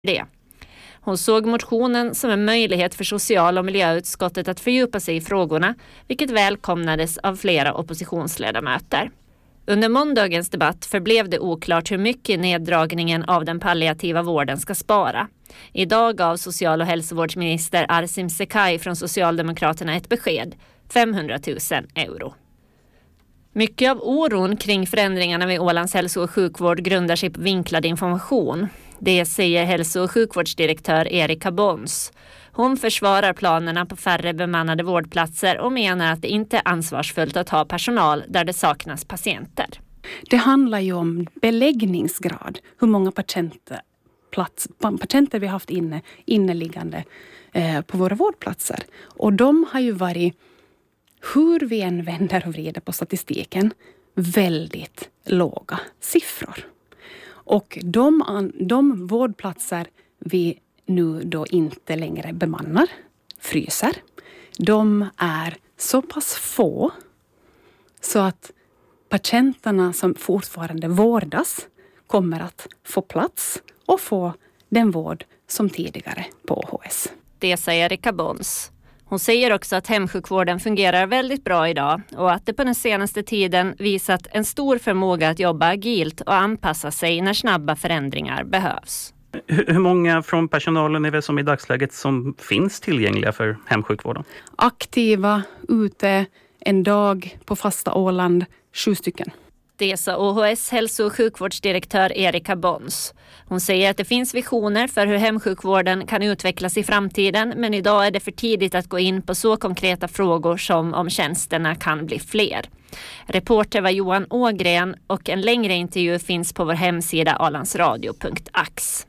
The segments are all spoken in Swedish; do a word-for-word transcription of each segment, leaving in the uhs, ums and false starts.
det. Hon såg motionen som en möjlighet för social- och miljöutskottet att fördjupa sig i frågorna, vilket välkomnades av flera oppositionsledamöter. Under måndagens debatt förblev det oklart hur mycket neddragningen av den palliativa vården ska spara. Idag gav social- och hälsovårdsminister Arsim Sekai från Socialdemokraterna ett besked, femhundratusen euro. Mycket av oron kring förändringarna vid Ålands hälso- och sjukvård grundar sig på vinklad information. Det säger hälso- och sjukvårdsdirektör Erika Bons. Hon försvarar planerna på färre bemannade vårdplatser och menar att det inte är ansvarsfullt att ha personal där det saknas patienter. Det handlar ju om beläggningsgrad, hur många patienter, plats, patienter vi har haft inne, inneliggande eh, på våra vårdplatser. Och de har ju varit, hur vi än vänder och vrider på statistiken, väldigt låga siffror. Och de, de vårdplatser vi nu då inte längre bemannar, fryser, de är så pass få så att patienterna som fortfarande vårdas kommer att få plats och få den vård som tidigare på Å H S. Det säger Erika Bons. Hon säger också att hemsjukvården fungerar väldigt bra idag och att det på den senaste tiden visat en stor förmåga att jobba agilt och anpassa sig när snabba förändringar behövs. Hur många från personalen är det som i dagsläget som finns tillgängliga för hemsjukvården? Aktiva ute en dag på fasta Åland, sju stycken. Det sa Å H S hälso- och sjukvårdsdirektör Erika Bons. Hon säger att det finns visioner för hur hemsjukvården kan utvecklas i framtiden, men idag är det för tidigt att gå in på så konkreta frågor som om tjänsterna kan bli fler. Reporter var Johan Ågren och en längre intervju finns på vår hemsida alandsradio punkt ax.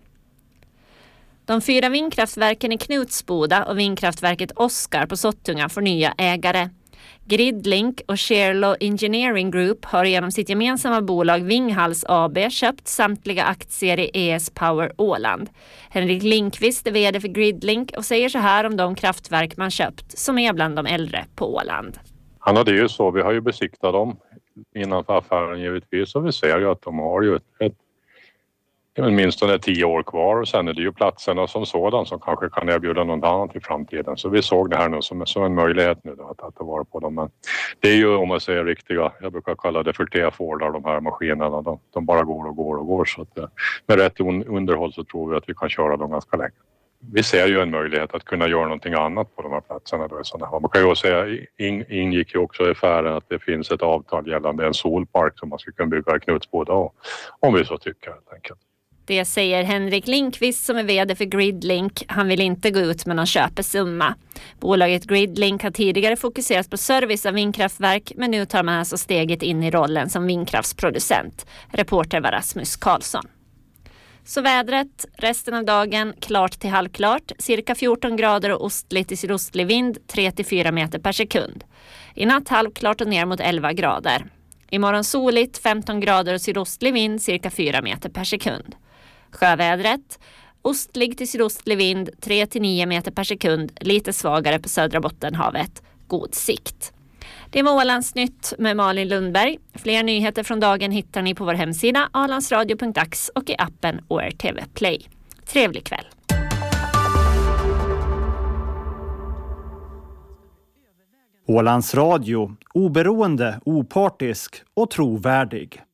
De fyra vindkraftverken i Knutsboda och vindkraftverket Oskar på Sottunga får nya ägare. Gridlink och Sherlow Engineering Group har genom sitt gemensamma bolag Vinghals A B köpt samtliga aktier i E S Power Åland. Henrik Lindqvist är vd för Gridlink och säger så här om de kraftverk man köpt som är bland de äldre på Åland. Han hade ju så, vi har ju besiktat dem innanför affären givetvis och vi ser ju att de har ju ett, ett minst tio år kvar och sen är det ju platserna som sådan som kanske kan erbjuda något annat i framtiden. Så vi såg det här nu som, som en möjlighet nu då, att, att ta vara på dem. Men det är ju, om man säger riktiga, jag brukar kalla det för T-fordar, de här maskinerna. De, de bara går och går och går. Så att, med rätt underhåll så tror vi att vi kan köra dem ganska länge. Vi ser ju en möjlighet att kunna göra någonting annat på de här platserna. Då, sådana här. Man kan ju säga, in, ingick ju också i affären att det finns ett avtal gällande en solpark som man ska kunna bygga i Knutsboda om vi så tycker helt enkelt. Det säger Henrik Lindqvist som är vd för Gridlink. Han vill inte gå ut med någon köpesumma. Bolaget Gridlink har tidigare fokuserat på service av vindkraftverk, men nu tar man alltså steget in i rollen som vindkraftsproducent. Reporter var Rasmus Karlsson. Så vädret, resten av dagen klart till halvklart, cirka fjorton grader och ostlig till sydostlig vind, tre till fyra meter per sekund. I natt halvklart och ner mot elva grader. Imorgon soligt, femton grader och sydostlig vind, cirka fyra meter per sekund. Sjövädret, ostlig till sydostlig vind, tre till nio meter per sekund, lite svagare på södra Bottenhavet, god sikt. Det var Ålandsnytt med Malin Lundberg. Fler nyheter från dagen hittar ni på vår hemsida alandsradio punkt ax och i appen O R T V Play. Trevlig kväll! Ålands Radio, oberoende, opartisk och trovärdig.